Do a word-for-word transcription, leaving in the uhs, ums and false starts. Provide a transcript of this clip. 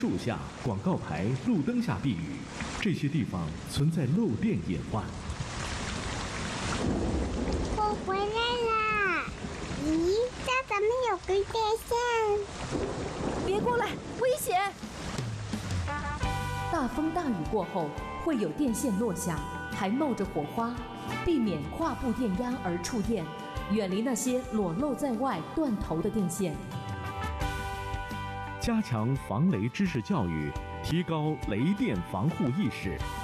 树下、广告牌、路灯下避雨，这些地方存在漏电隐患。 我回来啦！咦，这怎么有根电线？ 别过来，危险！大风大雨过后，会有电线落下，还冒着火花，避免跨步电压而触电，远离那些裸露在外、断头的电线。 加强防雷知识教育，提高雷电防护意识。